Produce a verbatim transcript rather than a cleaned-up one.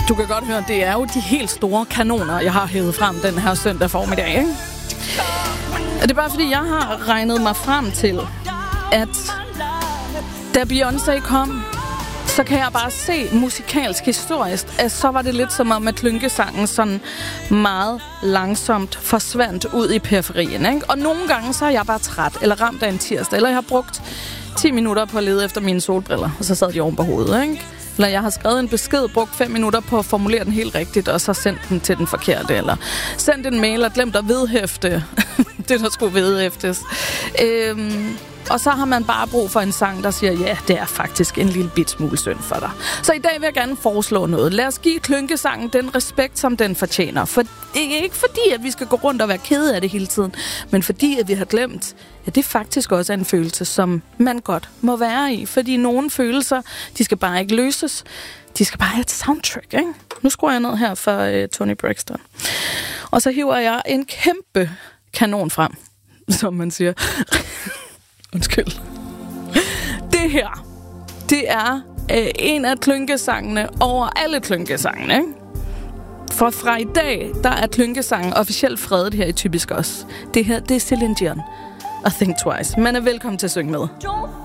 Du kan godt høre, det er jo de helt store kanoner, jeg har hævet frem den her søndag formiddag, ikke? Det er bare fordi, jeg har regnet mig frem til, at da Beyoncé kom, så kan jeg bare se musikalsk historisk, at så var det lidt som om, at klynkesangen sådan meget langsomt forsvandt ud i periferien, ikke? Og nogle gange, så er jeg bare træt, eller ramt af en tirsdag, eller jeg har brugt ti minutter på at lede efter mine solbriller, og så sad de oven på hovedet, ikke? Eller jeg har skrevet en besked, brugt fem minutter på at formulere den helt rigtigt, og så sendt den til den forkerte, eller sendt en mail og glemt at vedhæfte det, der skulle vedhæftes. Øhm, og så har man bare brug for en sang, der siger, ja, det er faktisk en lille bit smule synd for dig. Så i dag vil jeg gerne foreslå noget. Lad os give klynkesangen den respekt, som den fortjener. For, ikke fordi, at vi skal gå rundt og være kede af det hele tiden, men fordi, at vi har glemt, at det faktisk også er en følelse, som man godt må være i. Fordi nogle følelser, de skal bare ikke løses. De skal bare have et soundtrack, ikke? Nu skruer jeg ned her for uh, Toni Braxton. Og så hiver jeg en kæmpe kanon frem, som man siger. Undskyld. Det her, det er øh, en af klynkesangene over alle klynkesangene, ikke? For fra i dag, der er klynkesangen officielt fredet her i Typisk Os. Det her, det er Celine Dion og Think Twice. Man er velkommen til at synge med.